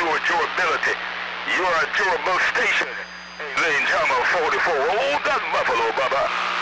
your durability. You are a durable station. Lane Hammer 44. Oh, that buffalo, Baba.